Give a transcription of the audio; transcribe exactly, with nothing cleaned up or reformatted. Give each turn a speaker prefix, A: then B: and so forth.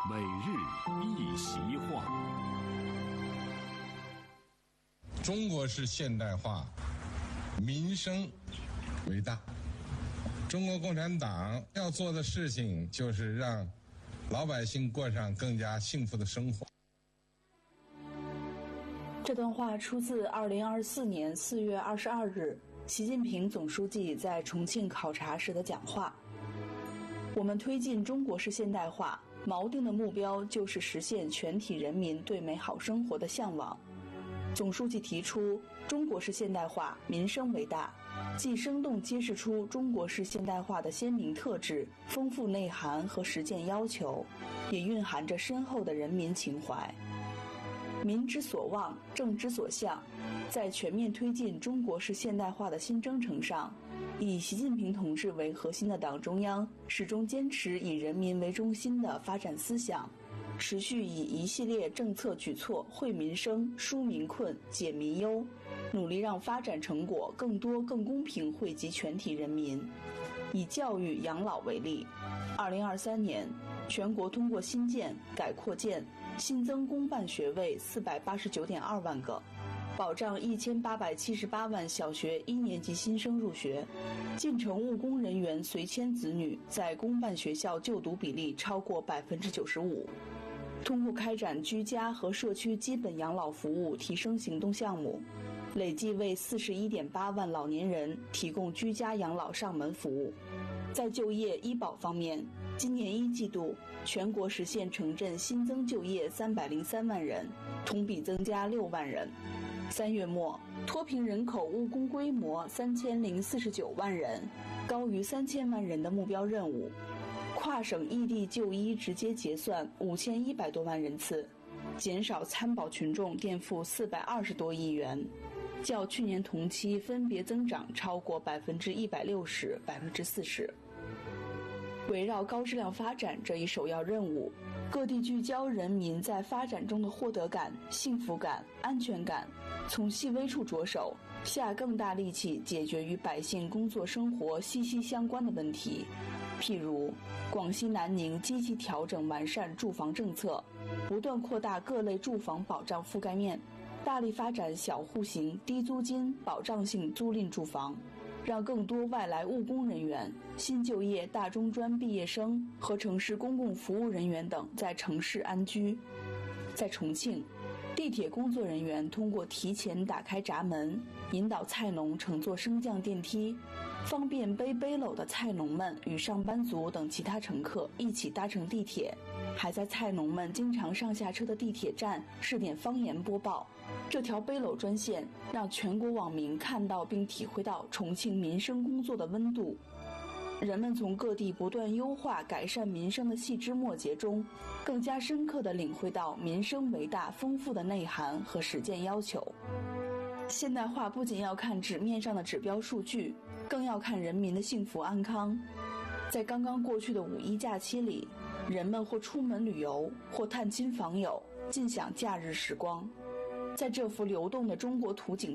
A: 每日一席话。
B: 中国式现代化，民生为大。中国共产党要做的事情就是让老百姓过上更加幸福的生活。
C: 这段话出自二零二四年四月二十二日习近平总书记在重庆考察时的讲话。我们推进中国式现代化，锚定的目标就是实现全体人民对美好生活的向往。总书记提出，中国式现代化，民生为大，既生动揭示出中国式现代化的鲜明特质、丰富内涵和实践要求，也蕴含着深厚的人民情怀。民之所望，政之所向，在全面推进中国式现代化的新征程上，以习近平同志为核心的党中央始终坚持以人民为中心的发展思想，持续以一系列政策举措惠民生、纾民困、解民忧，努力让发展成果更多、更公平惠及全体人民。以教育、养老为例，二零二三年，全国通过新建、改扩建，新增公办学位四百八十九点二万个，保障一千八百七十八万小学一年级新生入学，进城务工人员随迁子女在公办学校就读比例超过百分之九十五。通过开展居家和社区基本养老服务提升行动项目，累计为四十一点八万老年人提供居家养老上门服务。在就业医保方面，今年一季度全国实现城镇新增就业三百零三万人，同比增加六万人。三月末，脱贫人口务工规模三千零四十九万人，高于三千万人的目标任务。跨省异地就医直接结算五千一百多万人次，减少参保群众垫付四百二十多亿元，较去年同期分别增长超过百分之一百六十、百分之四十。围绕高质量发展这一首要任务，各地聚焦人民在发展中的获得感、幸福感、安全感，从细微处着手，下更大力气解决与百姓工作生活息息相关的问题。譬如，广西南宁积极调整完善住房政策，不断扩大各类住房保障覆盖面，大力发展小户型、低租金、保障性租赁住房，让更多外来务工人员、新就业大中专毕业生和城市公共服务人员等在城市安居。在重庆，地铁工作人员通过提前打开闸门，引导菜农乘坐升降电梯，方便背背篓的菜农们与上班族等其他乘客一起搭乘地铁，还在菜农们经常上下车的地铁站试点方言播报。这条背篓专线让全国网民看到并体会到重庆民生工作的温度。人们从各地不断优化改善民生的细枝末节中，更加深刻地领会到民生为大丰富的内涵和实践要求。现代化不仅要看纸面上的指标数据，更要看人民的幸福安康。在刚刚过去的五一假期里，人们或出门旅游，或探亲访友，尽享假日时光。在这幅流动的中国图景